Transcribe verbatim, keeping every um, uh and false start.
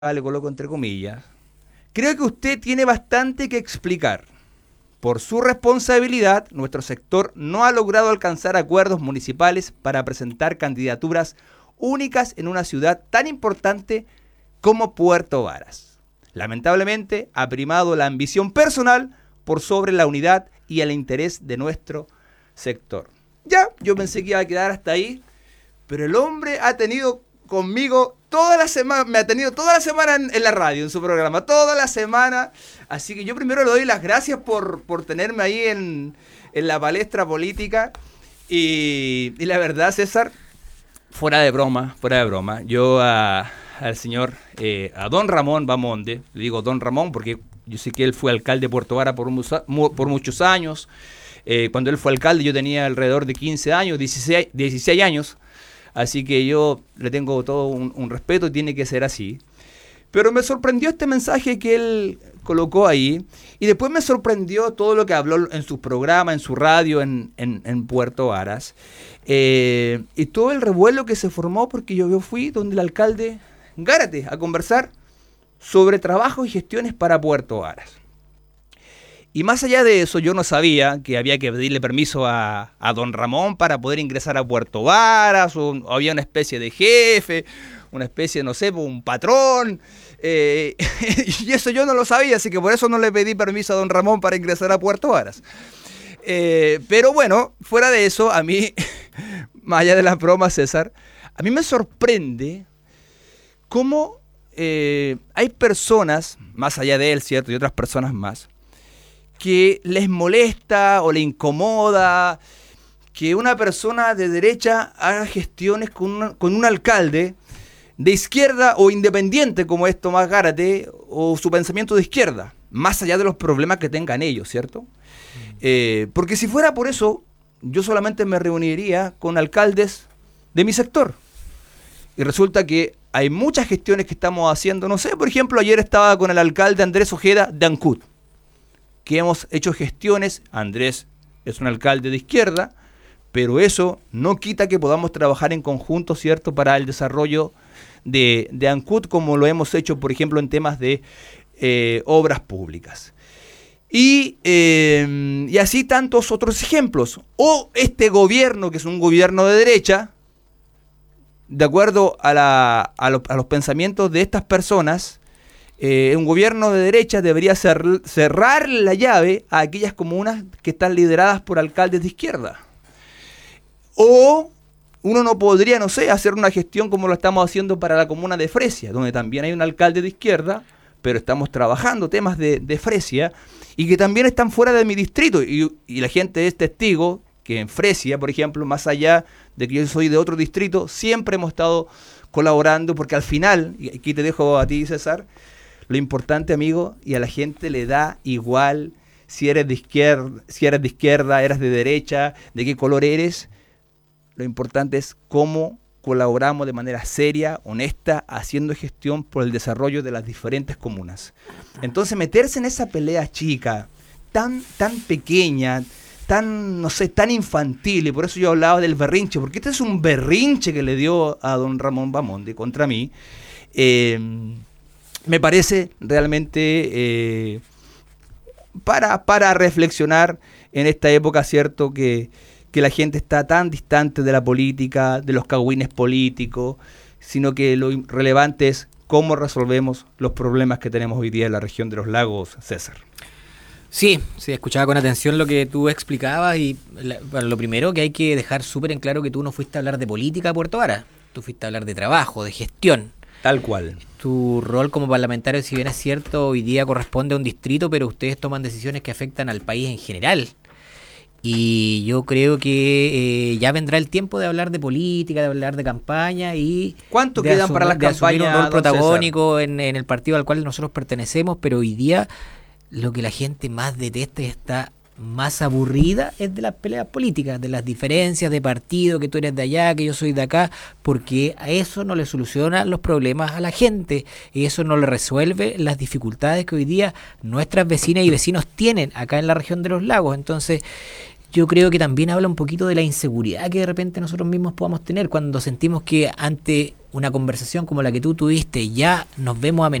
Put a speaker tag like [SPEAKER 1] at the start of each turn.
[SPEAKER 1] le coloco entre comillas, creo que usted tiene bastante que explicar. Por su responsabilidad, nuestro sector no ha logrado alcanzar acuerdos municipales para presentar candidaturas únicas en una ciudad tan importante como Puerto Varas. Lamentablemente, ha primado la ambición personal por sobre la unidad y el interés de nuestro sector. Ya, yo pensé que iba a quedar hasta ahí, pero el hombre ha tenido conmigo toda la semana, me ha tenido toda la semana en, en la radio, en su programa, toda la semana. Así que yo primero le doy las gracias por, por tenerme ahí en, en la palestra política. Y, y la verdad, César, fuera de broma, fuera de broma, yo a, al señor, eh, a don Ramón Bamonde, le digo don Ramón porque yo sé que él fue alcalde de Puerto Vara por, musa, por muchos años. Eh, cuando él fue alcalde yo tenía alrededor de quince años, dieciséis, dieciséis años. Así que yo le tengo todo un, un respeto y tiene que ser así. Pero me sorprendió este mensaje que él colocó ahí. Y después me sorprendió todo lo que habló en su programa, en su radio, en, en, en Puerto Varas. Eh, y todo el revuelo que se formó porque yo, yo fui donde el alcalde Gárate a conversar sobre trabajo y gestiones para Puerto Varas. Y más allá de eso, yo no sabía que había que pedirle permiso a, a don Ramón para poder ingresar a Puerto Varas, o, o había una especie de jefe, una especie, no sé, un patrón, eh, y eso yo no lo sabía, así que por eso no le pedí permiso a don Ramón para ingresar a Puerto Varas. Eh, pero bueno, fuera de eso, a mí, más allá de las bromas, César, a mí me sorprende cómo eh, hay personas, más allá de él, ¿cierto?, y otras personas más, que les molesta o le incomoda que una persona de derecha haga gestiones con, una, con un alcalde de izquierda o independiente como es Tomás Gárate o su pensamiento de izquierda, más allá de los problemas que tengan ellos, ¿cierto? Mm. Eh, porque si fuera por eso, yo solamente me reuniría con alcaldes de mi sector. Y resulta que hay muchas gestiones que estamos haciendo, no sé, por ejemplo, ayer estaba con el alcalde Andrés Ojeda de Ancud, que hemos hecho gestiones. Andrés es un alcalde de izquierda, pero eso no quita que podamos trabajar en conjunto, ¿cierto?, para el desarrollo de, de Ancud, como lo hemos hecho, por ejemplo, en temas de eh, obras públicas. Y, eh, y así tantos otros ejemplos. O este gobierno, que es un gobierno de derecha, de acuerdo a, la, a, lo, a los pensamientos de estas personas, Eh, un gobierno de derecha debería cer cerrar la llave a aquellas comunas que están lideradas por alcaldes de izquierda. O uno no podría, no sé, hacer una gestión como lo estamos haciendo para la comuna de Fresia, donde también hay un alcalde de izquierda, pero estamos trabajando temas de, de Fresia y que también están fuera de mi distrito. Y, y la gente es testigo que en Fresia, por ejemplo, más allá de que yo soy de otro distrito, siempre hemos estado colaborando, porque al final, y aquí te dejo a ti, César, lo importante, amigo, y a la gente le da igual si eres de izquierda, si eres de izquierda, eres de derecha, de qué color eres. Lo importante es cómo colaboramos de manera seria, honesta, haciendo gestión por el desarrollo de las diferentes comunas. Entonces, meterse en esa pelea chica, tan, tan pequeña, tan, no sé, tan infantil, y por eso yo hablaba del berrinche, porque este es un berrinche que le dio a don Ramón Bamonde contra mí. Eh, Me parece realmente eh, para, para reflexionar en esta época, ¿cierto?, que, que la gente está tan distante de la política, de los cagüines políticos, sino que lo relevante es cómo resolvemos los problemas que tenemos hoy día en la región de los lagos, César.
[SPEAKER 2] Sí, sí, escuchaba con atención lo que tú explicabas y la, bueno, lo primero que hay que dejar súper en claro que tú no fuiste a hablar de política a Puerto Varas, tú fuiste a hablar de trabajo, de gestión.
[SPEAKER 1] Tal cual.
[SPEAKER 2] Tu rol como parlamentario, si bien es cierto, hoy día corresponde a un distrito, pero ustedes toman decisiones que afectan al país en general. Y yo creo que eh, ya vendrá el tiempo de hablar de política, de hablar de campaña y...
[SPEAKER 1] ¿Cuánto quedan
[SPEAKER 2] asumir,
[SPEAKER 1] para las
[SPEAKER 2] de
[SPEAKER 1] campañas,
[SPEAKER 2] asumir un rol protagónico en, en el partido al cual nosotros pertenecemos, pero hoy día lo que la gente más detesta y está más aburrida es de las peleas políticas, de las diferencias de partido, que tú eres de allá, que yo soy de acá, porque a eso no le soluciona los problemas a la gente y eso no le resuelve las dificultades que hoy día nuestras vecinas y vecinos tienen acá en la región de los lagos. Entonces, yo creo que también habla un poquito de la inseguridad que de repente nosotros mismos podamos tener cuando sentimos que ante una conversación como la que tú tuviste ya nos vemos amenazados